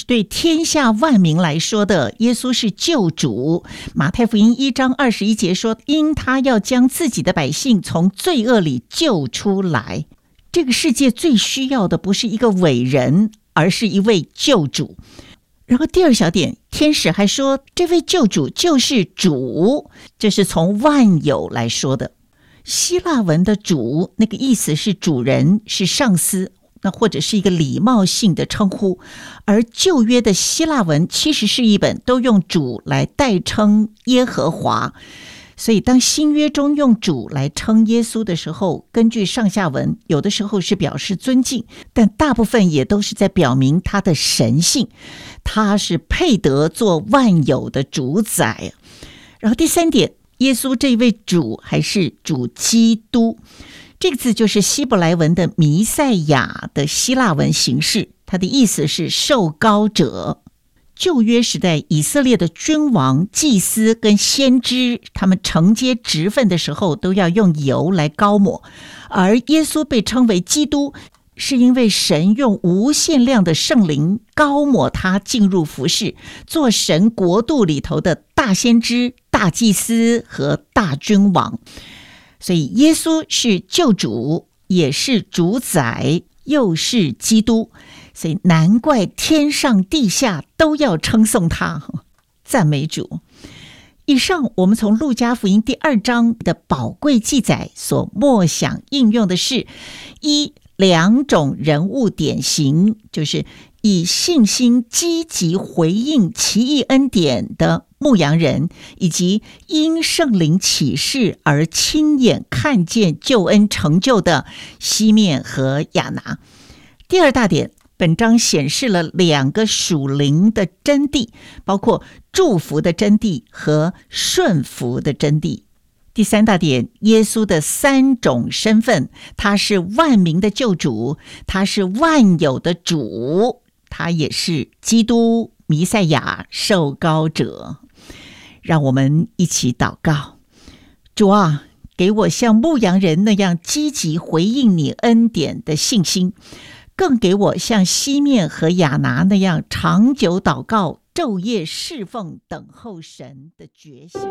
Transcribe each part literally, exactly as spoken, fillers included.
是对天下万民来说的，耶稣是救主。马太福音一章二十一节说，因他要将自己的百姓从罪恶里救出来。这个世界最需要的不是一个伟人，而是一位救主。然后第二小点，天使还说这位救主就是主，这是从万有来说的。希腊文的主那个意思是主人，是上司，那或者是一个礼貌性的称呼。而旧约的希腊文七十士译本都用主来代称耶和华，所以当新约中用主来称耶稣的时候，根据上下文，有的时候是表示尊敬，但大部分也都是在表明他的神性，他是配得做万有的主宰。然后第三点，耶稣这位主还是主基督，这个字就是希伯来文的弥赛亚的希腊文形式，它的意思是受膏者。旧约时代以色列的君王、祭司跟先知，他们承接职分的时候都要用油来膏抹，而耶稣被称为基督，是因为神用无限量的圣灵膏抹他进入服事，做神国度里头的大先知、大祭司和大君王。所以耶稣是救主，也是主宰，又是基督，所以难怪天上地下都要称颂他，赞美主。以上我们从路加福音第二章的宝贵记载所默想应用的是一两种人物典型，就是以信心积极回应奇异恩典的牧羊人，以及因圣灵启示而亲眼看见救恩成就的西面和亚拿。第二大点，本章显示了两个属灵的真谛，包括祝福的真谛和顺服的真谛。第三大点，耶稣的三种身份，他是万民的救主，他是万有的主，他也是基督、弥赛亚、受膏者。让我们一起祷告。主啊，给我像牧羊人那样积极回应你恩典的信心，更给我像西面和亚拿那样长久祷告、晝夜侍奉、等候神的决心。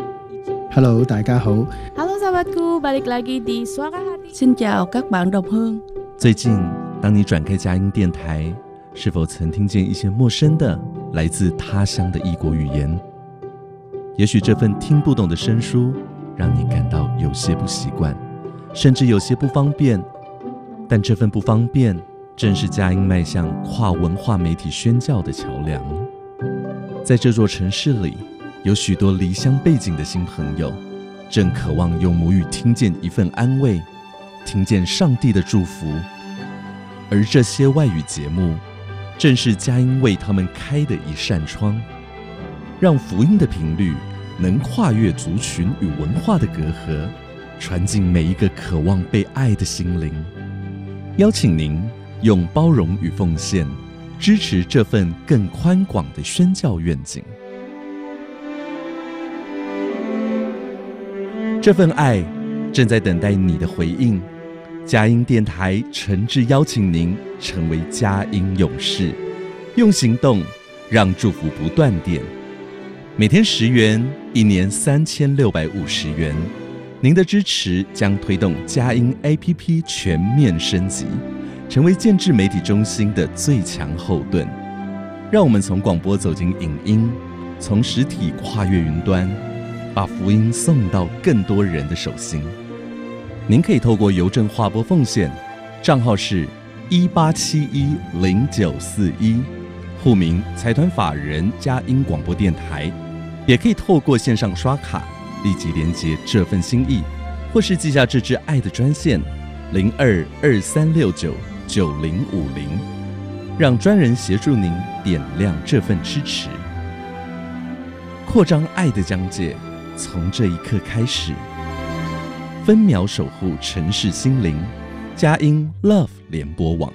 Hello， 大家好。 Halo sahabatku, balik lagi di Suara Hati. Xin chào các bạn đồng hương。 最近，当你转开佳音电台，是否曾听见一些陌生的、来自他乡的异国语言？也许这份听不懂的生疏，让你感到有些不习惯，甚至有些不方便。但这份不方便，正是佳音迈向跨文化媒体宣教的桥梁。在这座城市里，有许多离乡背景的新朋友，正渴望用母语听见一份安慰，听见上帝的祝福。而这些外语节目，正是佳音为他们开的一扇窗，让福音的频率能跨越族群与文化的隔阂，传进每一个渴望被爱的心灵。邀请您用包容与奉献，支持这份更宽广的宣教愿景。这份爱正在等待你的回应。佳音电台诚挚邀请您成为佳音勇士，用行动让祝福不断电。每天十元，一年三千六百五十元。您的支持将推动佳音 A P P 全面升级，成为建制媒体中心的最强后盾。让我们从广播走进影音，从实体跨越云端，把福音送到更多人的手心。您可以透过邮政划拨奉献，账号是一八七一零九四一，户名财团法人佳音广播电台。也可以透过线上刷卡，立即连结这份心意，或是寄下这支爱的专线零二二三六九九零五零，让专人协助您点亮这份支持。扩张爱的疆界，从这一刻开始。分秒守护城市心灵，佳音 Love 联播网。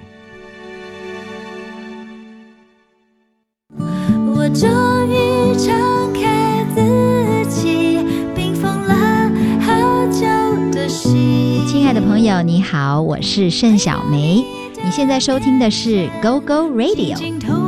我终于敞开自己，冰封了好久的心。 亲爱的朋友你好，我是盛小梅，你现在收听的是 Go Go Radio。